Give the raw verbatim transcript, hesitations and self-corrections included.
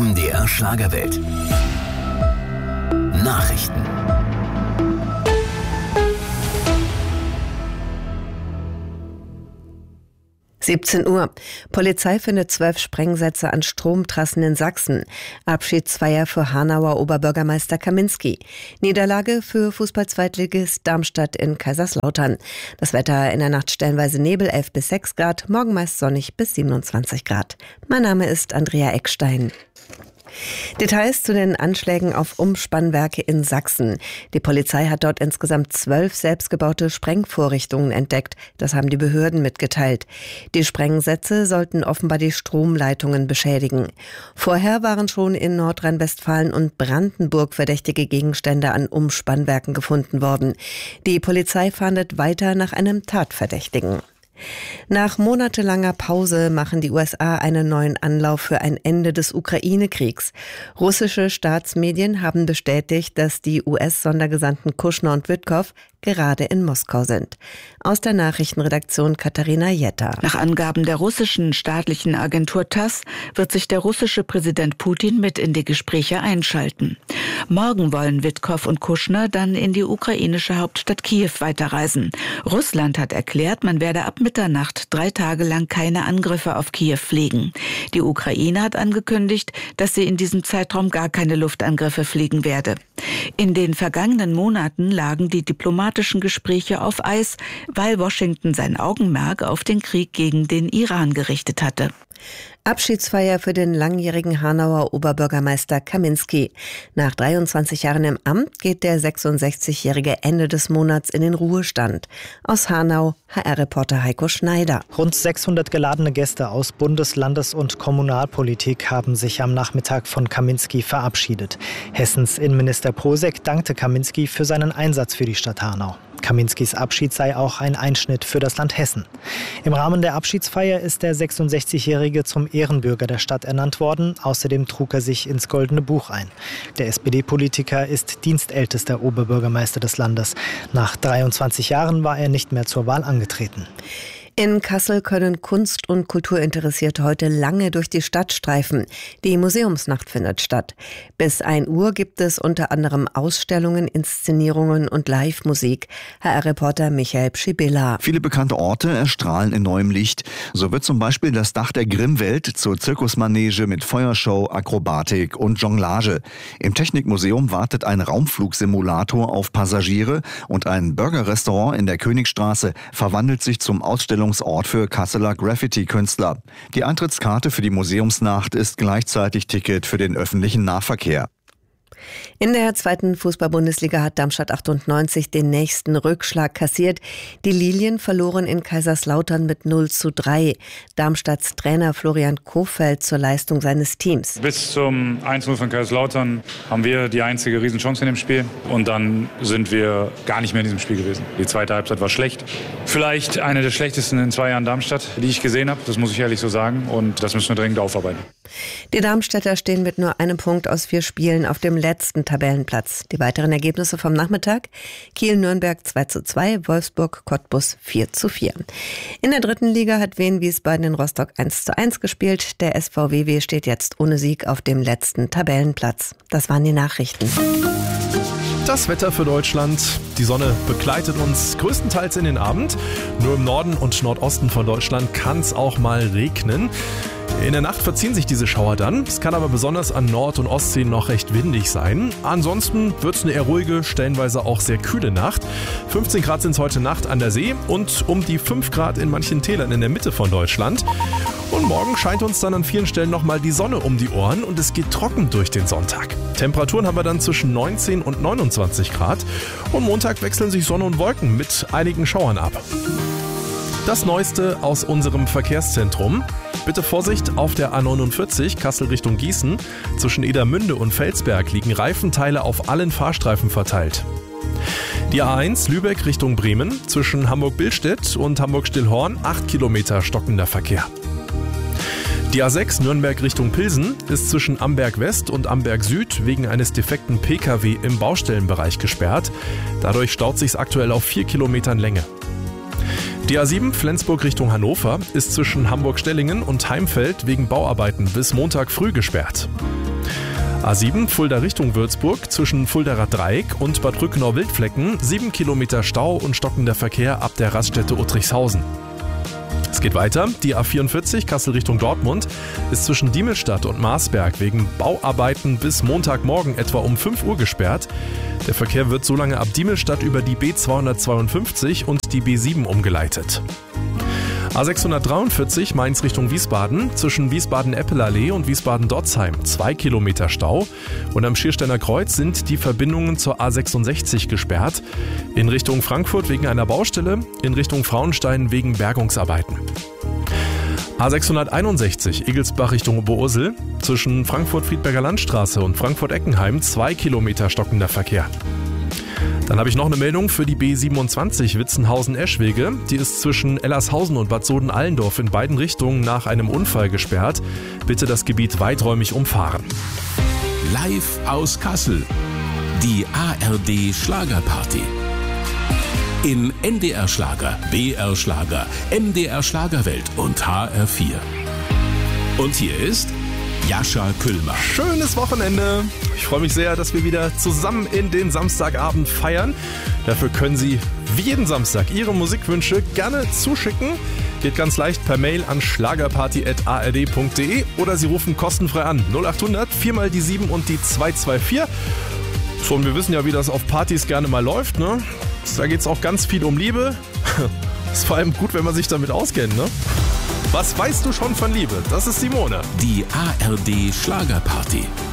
M D R Schlagerwelt. Nachrichten. siebzehn Uhr. Polizei findet zwölf Sprengsätze an Stromtrassen in Sachsen. Abschiedsfeier für Hanauer Oberbürgermeister Kaminski. Niederlage für Fußball-Zweitligist Darmstadt in Kaiserslautern. Das Wetter in der Nacht stellenweise Nebel, elf bis sechs Grad, morgen meist sonnig bis siebenundzwanzig Grad. Mein Name ist Andrea Eckstein. Details zu den Anschlägen auf Umspannwerke in Sachsen. Die Polizei hat dort insgesamt zwölf selbstgebaute Sprengvorrichtungen entdeckt. Das haben die Behörden mitgeteilt. Die Sprengsätze sollten offenbar die Stromleitungen beschädigen. Vorher waren schon in Nordrhein-Westfalen und Brandenburg verdächtige Gegenstände an Umspannwerken gefunden worden. Die Polizei fahndet weiter nach einem Tatverdächtigen. Nach monatelanger Pause machen die U S A einen neuen Anlauf für ein Ende des Ukraine-Kriegs. Russische Staatsmedien haben bestätigt, dass die U S-Sondergesandten Kushner und Witkow gerade in Moskau sind. Aus der Nachrichtenredaktion Katharina Jetter. Nach Angaben der russischen staatlichen Agentur TASS wird sich der russische Präsident Putin mit in die Gespräche einschalten. Morgen wollen Witkow und Kushner dann in die ukrainische Hauptstadt Kiew weiterreisen. Russland hat erklärt, man werde ab Mitternacht drei Tage lang keine Angriffe auf Kiew fliegen. Die Ukraine hat angekündigt, dass sie in diesem Zeitraum gar keine Luftangriffe fliegen werde. In den vergangenen Monaten lagen die diplomatischen Gespräche auf Eis, weil Washington sein Augenmerk auf den Krieg gegen den Iran gerichtet hatte. Abschiedsfeier für den langjährigen Hanauer Oberbürgermeister Kaminski. Nach dreiundzwanzig Jahren im Amt geht der sechsundsechzigjährige Ende des Monats in den Ruhestand. Aus Hanau, H R-Reporter Heiko Schneider. Rund sechshundert geladene Gäste aus Bundes-, Landes- und Kommunalpolitik haben sich am Nachmittag von Kaminski verabschiedet. Hessens Innenminister Posek dankte Kaminski für seinen Einsatz für die Stadt Hanau. Kaminskis Abschied sei auch ein Einschnitt für das Land Hessen. Im Rahmen der Abschiedsfeier ist der sechsundsechzigjährige zum Ehrenbürger der Stadt ernannt worden. Außerdem trug er sich ins Goldene Buch ein. Der S P D-Politiker ist dienstältester Oberbürgermeister des Landes. Nach dreiundzwanzig Jahren war er nicht mehr zur Wahl angetreten. In Kassel können Kunst- und Kulturinteressierte heute lange durch die Stadt streifen. Die Museumsnacht findet statt. Bis ein Uhr gibt es unter anderem Ausstellungen, Inszenierungen und Live-Musik. H R-Reporter Michael Pschibilla. Viele bekannte Orte erstrahlen in neuem Licht. So wird zum Beispiel das Dach der Grimmwelt zur Zirkusmanege mit Feuershow, Akrobatik und Jonglage. Im Technikmuseum wartet ein Raumflugsimulator auf Passagiere und ein Burgerrestaurant in der Königstraße verwandelt sich zum Ausstellungsort für Kasseler Graffiti-Künstler. Die Eintrittskarte für die Museumsnacht ist gleichzeitig Ticket für den öffentlichen Nahverkehr. In der zweiten Fußball-Bundesliga hat Darmstadt achtundneunzig den nächsten Rückschlag kassiert. Die Lilien verloren in Kaiserslautern mit null zu drei. Darmstadts Trainer Florian Kohfeldt zur Leistung seines Teams. Bis zum eins zu null von Kaiserslautern haben wir die einzige Riesenchance in dem Spiel. Und dann sind wir gar nicht mehr in diesem Spiel gewesen. Die zweite Halbzeit war schlecht. Vielleicht eine der schlechtesten in zwei Jahren Darmstadt, die ich gesehen habe. Das muss ich ehrlich so sagen. Und das müssen wir dringend aufarbeiten. Die Darmstädter stehen mit nur einem Punkt aus vier Spielen auf dem letzten Tabellenplatz. Die weiteren Ergebnisse vom Nachmittag: Kiel-Nürnberg zwei zu zwei, Wolfsburg-Cottbus vier zu vier. In der dritten Liga hat Wien-Wiesbaden in Rostock eins zu eins gespielt. Der S V W W steht jetzt ohne Sieg auf dem letzten Tabellenplatz. Das waren die Nachrichten. Das Wetter für Deutschland. Die Sonne begleitet uns größtenteils in den Abend. Nur im Norden und Nordosten von Deutschland kann es auch mal regnen. In der Nacht verziehen sich diese Schauer dann. Es kann aber besonders an Nord- und Ostsee noch recht windig sein. Ansonsten wird es eine eher ruhige, stellenweise auch sehr kühle Nacht. fünfzehn Grad sind es heute Nacht an der See und um die fünf Grad in manchen Tälern in der Mitte von Deutschland. Und morgen scheint uns dann an vielen Stellen nochmal die Sonne um die Ohren und es geht trocken durch den Sonntag. Temperaturen haben wir dann zwischen neunzehn und neunundzwanzig Grad. Und Montag wechseln sich Sonne und Wolken mit einigen Schauern ab. Das Neueste aus unserem Verkehrszentrum. Bitte Vorsicht auf der A neunundvierzig Kassel Richtung Gießen. Zwischen Edermünde und Felsberg liegen Reifenteile auf allen Fahrstreifen verteilt. Die A eins Lübeck Richtung Bremen. Zwischen Hamburg-Billstedt und Hamburg-Stillhorn acht Kilometer stockender Verkehr. Die A sechs Nürnberg Richtung Pilsen ist zwischen Amberg West und Amberg Süd wegen eines defekten P K W im Baustellenbereich gesperrt. Dadurch staut sich's aktuell auf vier Kilometern Länge. Die A sieben Flensburg Richtung Hannover ist zwischen Hamburg-Stellingen und Heimfeld wegen Bauarbeiten bis Montag früh gesperrt. A sieben Fulda Richtung Würzburg zwischen Fuldaer Dreieck und Bad Rückenau-Wildflecken sieben Kilometer Stau und stockender Verkehr ab der Raststätte Uttrichshausen. Es geht weiter. Die A vierundvierzig Kassel Richtung Dortmund ist zwischen Diemelstadt und Marsberg wegen Bauarbeiten bis Montagmorgen etwa um fünf Uhr gesperrt. Der Verkehr wird so lange ab Diemelstadt über die B zweihundertzweiundfünfzig und die B sieben umgeleitet. A sechshundertdreiundvierzig Mainz Richtung Wiesbaden zwischen Wiesbaden-Eppelallee und Wiesbaden-Dotzheim zwei Kilometer Stau und am Schiersteiner Kreuz sind die Verbindungen zur A sechsundsechzig gesperrt. In Richtung Frankfurt wegen einer Baustelle, in Richtung Frauenstein wegen Bergungsarbeiten. A sechshunderteinundsechzig Igelsbach Richtung Oberursel zwischen Frankfurt-Friedberger Landstraße und Frankfurt-Eckenheim zwei Kilometer stockender Verkehr. Dann habe ich noch eine Meldung für die B siebenundzwanzig Witzenhausen-Eschwege. Die ist zwischen Ellershausen und Bad Soden-Allendorf in beiden Richtungen nach einem Unfall gesperrt. Bitte das Gebiet weiträumig umfahren. Live aus Kassel. Die A R D Schlagerparty. In N D R Schlager, B R Schlager, M D R Schlagerwelt und H R vier. Und hier ist Jascha Küllmann. Schönes Wochenende. Ich freue mich sehr, dass wir wieder zusammen in den Samstagabend feiern. Dafür können Sie wie jeden Samstag Ihre Musikwünsche gerne zuschicken. Geht ganz leicht per Mail an schlagerparty at a r d punkt d e oder Sie rufen kostenfrei an null achthundert vier mal die sieben und die zwei zwei vier. So, und wir wissen ja, wie das auf Partys gerne mal läuft, ne? Da geht es auch ganz viel um Liebe. Ist vor allem gut, wenn man sich damit auskennt, ne? Was weißt du schon von Liebe? Das ist Simone. Die A R D Schlagerparty.